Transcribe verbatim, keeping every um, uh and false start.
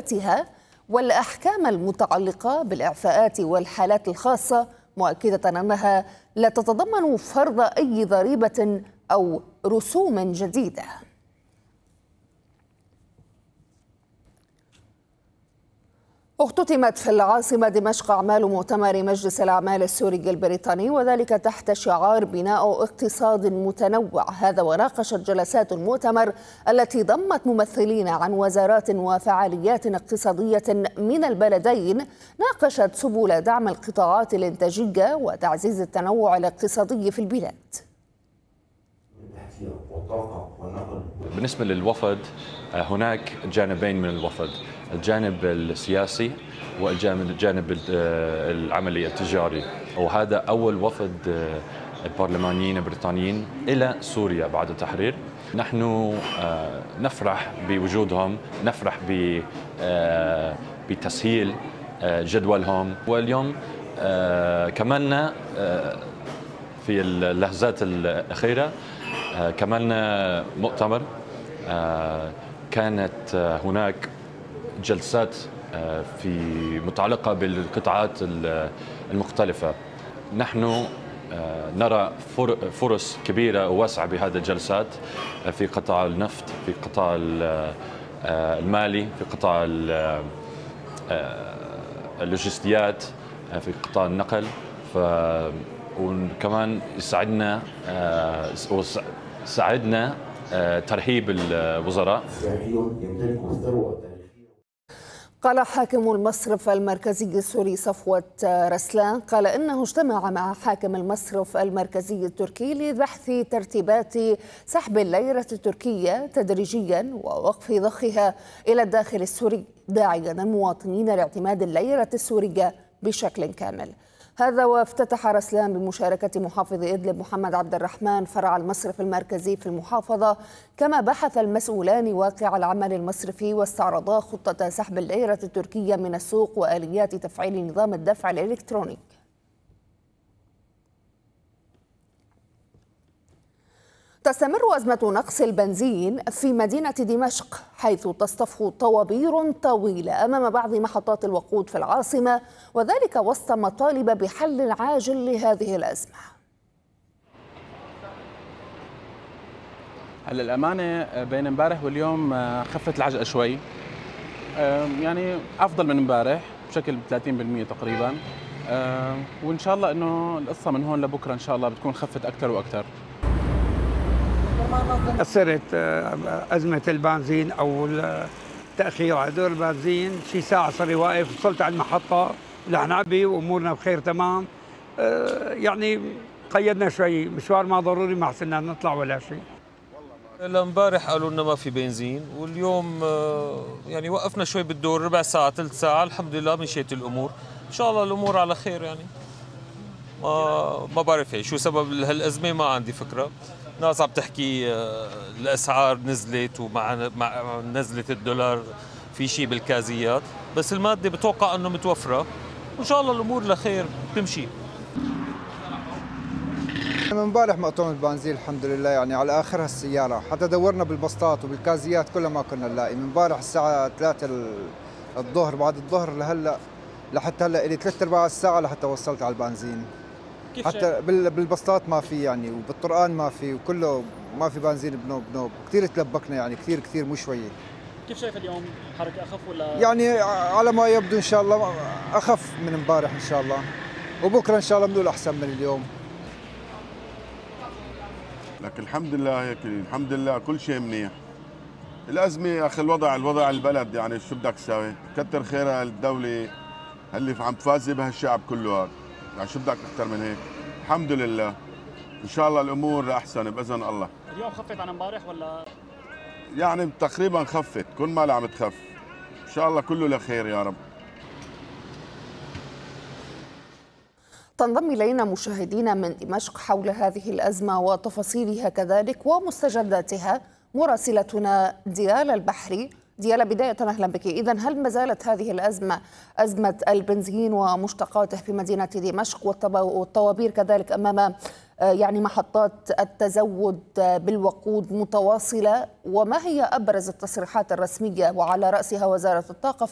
ضريبتها والأحكام المتعلقة بالإعفاءات والحالات الخاصة، مؤكدة أنها لا تتضمن فرض أي ضريبة أو رسوم جديدة. اختتمت في العاصمة دمشق أعمال مؤتمر مجلس الأعمال السوري البريطاني، وذلك تحت شعار بناء اقتصاد متنوع. هذا وناقشت جلسات المؤتمر التي ضمت ممثلين عن وزارات وفعاليات اقتصادية من البلدين ناقشت سبل دعم القطاعات الإنتاجية وتعزيز التنوع الاقتصادي في البلاد. بالنسبة للوفد، هناك جانبين من الوفد، الجانب السياسي والجانب العملي التجاري، وهذا أول وفد برلمانيين بريطانيين إلى سوريا بعد التحرير. نحن نفرح بوجودهم، نفرح بتسهيل جدولهم، واليوم كملنا في اللحظات الأخيرة كملنا مؤتمر. كانت هناك جلسات في متعلقة بالقطاعات المختلفة. نحن نرى فرص كبيرة وواسعة بهذه الجلسات في قطاع النفط، في قطاع المالي، في قطاع اللوجستيات، في قطاع النقل. ف وكمان يساعدنا ساعدنا ترحيب الوزراء. قال حاكم المصرف المركزي السوري صفوة رسلان قال إنه اجتمع مع حاكم المصرف المركزي التركي لبحث ترتيبات سحب الليرة التركية تدريجيا ووقف ضخها إلى الداخل السوري، داعيا المواطنين لاعتماد الليرة السورية بشكل كامل. هذا وافتتح رسلان بمشاركة محافظ إدلب محمد عبد الرحمن فرع المصرف المركزي في المحافظة، كما بحث المسؤولان واقع العمل المصرفي واستعرضا خطة سحب الليرة التركية من السوق وآليات تفعيل نظام الدفع الإلكتروني. تستمر أزمة نقص البنزين في مدينة دمشق، حيث تصطف طوابير طويلة أمام بعض محطات الوقود في العاصمة، وذلك وسط مطالب بحل عاجل لهذه الأزمة. هلا الأمانة بين امبارح واليوم خفت العجقة شوي، يعني أفضل من امبارح بشكل ثلاثين بالمئة تقريبا، وإن شاء الله إنه القصة من هون لبكرة إن شاء الله بتكون خفت أكثر وأكثر. أثرت أزمة البنزين أو التأخير على دور البنزين، شي ساعة صار واقف، وصلت على المحطة رح نعبي وأمورنا بخير تمام. يعني قيدنا شوي، مشوار ما ضروري ما حسنا نطلع ولا شيء. امبارح قالوا لنا ما في بنزين، واليوم يعني وقفنا شوي بالدور ربع ساعة ثلث ساعة، الحمد لله مشيت الأمور، إن شاء الله الأمور على خير. يعني ما ما بعرف شو سبب هالأزمة، ما عندي فكرة. ناس عم تحكي الأسعار نزلت ومع مع نزلة الدولار في شيء بالكازيات، بس المادة بتوقع أنه متوفرة، وإن شاء الله الأمور لخير تمشي. من امبارح مقطوع البنزين الحمد لله، يعني على آخرها السيارة، حتى دورنا بالبسطات وبالكازيات كلها ما كنا نلاقي. من امبارح الساعة ثلاثة الظهر بعد الظهر لهلا لحتى هلا إلي ثلاث أرباع الساعة لحتى وصلت على البنزين. حتى بالبسطات ما في يعني، وبالطرقان ما في، وكله ما في بنزين بنوب بنوب. كثير تلبكنا يعني، كثير كثير مو شويه. كيف شايف اليوم؟ حركه اخف ولا؟ يعني على ما يبدو ان شاء الله اخف من امبارح ان شاء الله، وبكره ان شاء الله بنقول احسن من اليوم. لكن الحمد لله هيك، الحمد لله كل شيء منيح. الازمه يا اخي، الوضع الوضع البلد يعني شو بدك تساوي؟ كتر خيرها الدوله اللي عم تفازي بها الشعب كله هذا، يعني شو بدك اكثر من هيك؟ الحمد لله ان شاء الله الامور احسن باذن الله. اليوم خفت عن امبارح ولا؟ يعني تقريبا خفت، كل ما عم تخف ان شاء الله كله لخير يا رب. تنضم إلينا مشاهدينا من دمشق حول هذه الأزمة وتفاصيلها كذلك ومستجداتها مراسلتنا ديال البحري. ديالا، بداية أهلا بك. إذن هل ما زالت هذه الأزمة أزمة البنزين ومشتقاته في مدينة دمشق والطوابير كذلك أمام يعني محطات التزود بالوقود متواصلة، وما هي أبرز التصريحات الرسمية وعلى رأسها وزارة الطاقة